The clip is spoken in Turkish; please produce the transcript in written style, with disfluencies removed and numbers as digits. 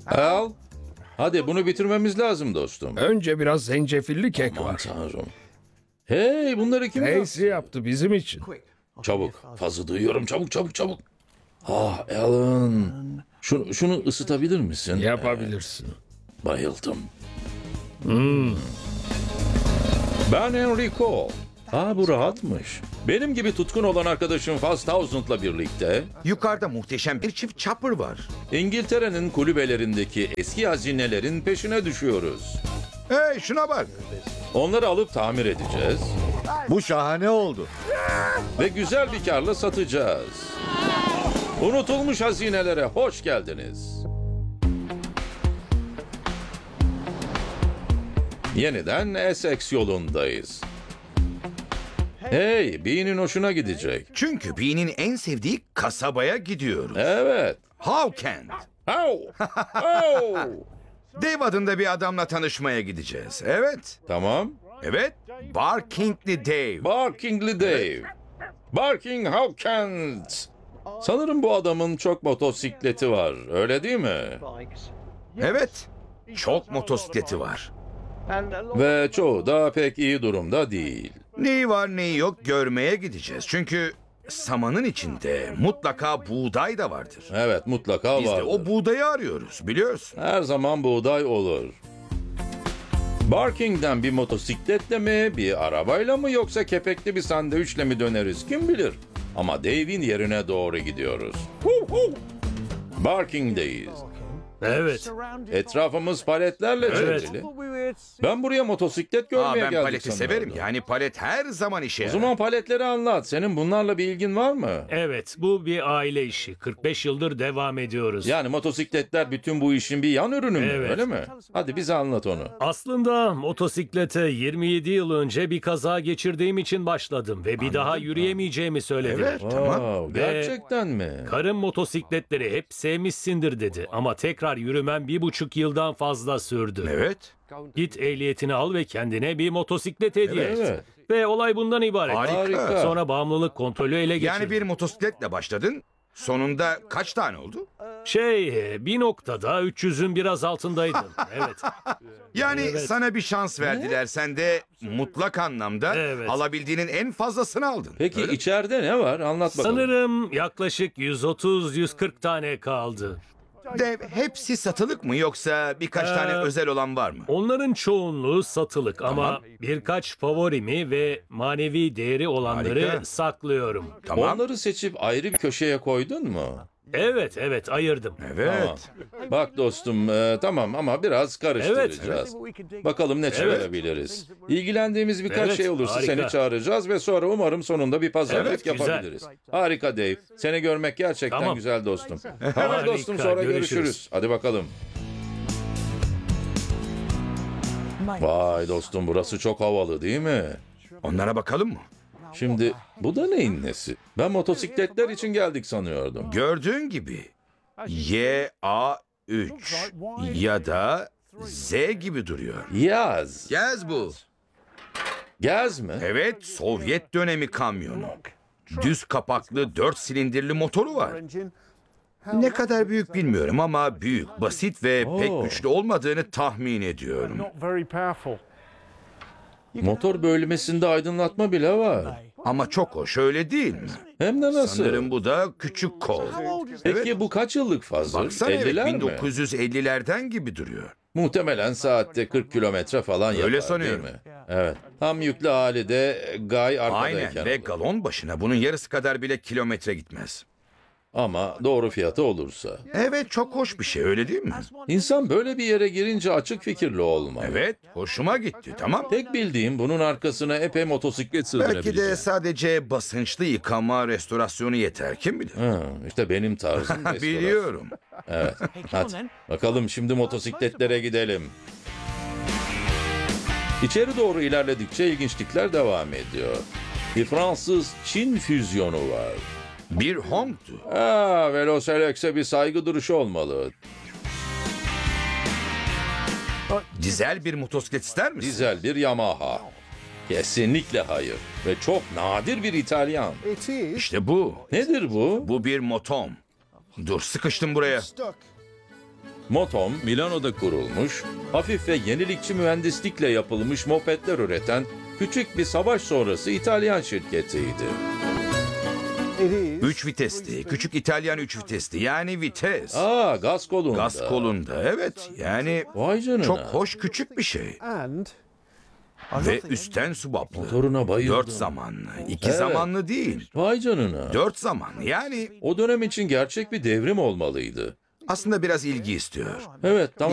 Al. Hadi bunu bitirmemiz lazım dostum. Önce biraz zencefilli kek Aman var. tanrım. Hey, bunları kim yaptı? Casey yaptı bizim için. Çabuk. Fazla duyuyorum. Çabuk çabuk çabuk. Ah Alan. Şunu ısıtabilir misin? Yapabilirsin. Bayıldım. Ben Enrico. Bu rahatmış. Benim gibi tutkun olan arkadaşım Faz Thousand'la birlikte Yukarıda muhteşem bir çift chopper var. İngiltere'nin kulübelerindeki eski hazinelerin peşine düşüyoruz. Hey şuna bak. Onları alıp tamir edeceğiz Bu şahane oldu. ve güzel bir karla satacağız. Unutulmuş hazinelere hoş geldiniz. Yeniden Essex yolundayız. Hey, Bean'in hoşuna gidecek. Çünkü Bean'in en sevdiği kasabaya gidiyoruz. Evet. Hawkend. Au! Au! Dave adında bir adamla tanışmaya gideceğiz. Evet. Tamam. Evet. Barkingli Dave. Barkingli Dave. Barking Hawkend. Sanırım bu adamın çok motosikleti var. Öyle değil mi? Evet. Çok motosikleti var. Ve çoğu da pek iyi durumda değil. Neyi var neyi yok görmeye gideceğiz. Çünkü samanın içinde mutlaka buğday da vardır. Evet, mutlaka Biz de vardır. o buğdayı arıyoruz biliyorsun. Her zaman buğday olur. Barking'den bir motosikletle mi, bir arabayla mı yoksa kepekli bir sandviçle mi döneriz kim bilir. Ama Dave'in yerine doğru gidiyoruz. Barking'deyiz. Evet. Etrafımız paletlerle Evet. çevrili. Ben buraya motosiklet görmeye Ben geldim paleti sanıyordum. severim. Yani palet her zaman işe O yarar. zaman paletleri anlat. Senin bunlarla bir ilgin var mı? Evet, bu bir aile işi. 45 yıldır devam ediyoruz. Yani motosikletler bütün bu işin bir yan ürünü mü? Evet. Öyle mi? Hadi bize anlat onu. Aslında motosiklete 27 yıl önce bir kaza geçirdiğim için başladım ve bir daha yürüyemeyeceğimi söylediler. Evet tamam. Wow, gerçekten mi? Karım motosikletleri hep sevmişsindir dedi ama tekrar yürümem 1,5 yıldan fazla sürdü. Evet. Git ehliyetini al ve kendine bir motosiklet hediye et. Evet. Ve olay bundan ibaret. Harika. Sonra bağımlılık kontrolü ele geçirdim. Yani bir motosikletle başladın. Sonunda kaç tane oldu? Bir noktada 300'ün biraz altındaydım. Evet. Yani Evet. sana bir şans verdiler. Sen de mutlak anlamda Evet. alabildiğinin en fazlasını aldın. Peki Öyle mi? içeride ne var? Anlat bakalım. Sanırım yaklaşık 130-140 tane kaldı. Dev, hepsi satılık mı yoksa birkaç tane özel olan var mı? Onların çoğunluğu satılık ama birkaç favorimi ve manevi değeri olanları Harika. saklıyorum. Tamam. Onları seçip ayrı bir köşeye koydun mu? Evet ayırdım. Evet. Tamam. Bak dostum, tamam ama biraz karıştıracağız. Bakalım ne çıkarabiliriz. İlgilendiğimiz birkaç Evet, şey olursa harika. seni çağıracağız ve sonra umarım sonunda bir pazarlık Evet, güzel. yapabiliriz. Harika Dave. Seni görmek gerçekten Tamam. güzel dostum. Tamam Harika, dostum, sonra görüşürüz. görüşürüz. Hadi bakalım. Vay dostum, burası çok havalı değil mi? Onlara bakalım mı? Şimdi bu da neyin nesi? Ben motosikletler için geldik sanıyordum. Gördüğün gibi YA3 ya da Z gibi duruyor. Yaz. Gez bu. Gaz mı? Evet, Sovyet dönemi kamyonu. Düz kapaklı 4 silindirli motoru var. Ne kadar büyük bilmiyorum ama büyük, basit ve pek güçlü olmadığını tahmin ediyorum. Motor bölmesinde aydınlatma bile var. Ama çok hoş, öyle değil mi? Hem de nasıl? Sanırım bu da küçük kol. Peki bu kaç yıllık fazla? Baksana evet, 50'ler mi? 1950'lerden gibi duruyor. Muhtemelen saatte 40 kilometre falan yapar Öyle sanıyorum. değil mi? Evet. Tam yüklü hali de Guy arkadayken Aynen ve olur. galon başına bunun yarısı kadar bile kilometre gitmez. Ama doğru fiyatı olursa. Evet, çok hoş bir şey, öyle değil mi? İnsan böyle bir yere girince açık fikirli olmalı. Evet, hoşuma gitti, tamam. Tek bildiğim bunun arkasına epey motosiklet Belki sığdırabileceğim. de sadece basınçlı yıkama restorasyonu yeter, kim bilir? İşte benim tarzım restorasyon. Biliyorum. Evet. Hadi. Bakalım şimdi motosikletlere gidelim. İçeri doğru ilerledikçe ilginçlikler devam ediyor. Bir Fransız-Çin füzyonu var. Bir Hong'tu. Velocelex'e bir saygı duruşu olmalı. Dizel bir motosiklet ister misin? Dizel bir Yamaha. Kesinlikle hayır. Ve çok nadir bir İtalyan. İşte bu. Nedir bu? Bu bir motom. Dur, sıkıştım buraya. Motom, Milano'da kurulmuş, hafif ve yenilikçi mühendislikle yapılmış mopedler üreten küçük bir savaş sonrası İtalyan şirketiydi. 3 vitesli, küçük İtalyan 3 vitesli, yani vites. Gaz kolunda. Gaz kolunda, evet, yani Vay canına. çok hoş küçük bir şey. Ve üstten subaplı. Motoruna bayıldım. 4 zamanlı, 2 Evet. zamanlı değil. Vay canına. 4 zamanlı, yani O dönem için gerçek bir devrim olmalıydı. aslında biraz ilgi istiyor. Evet, tamam.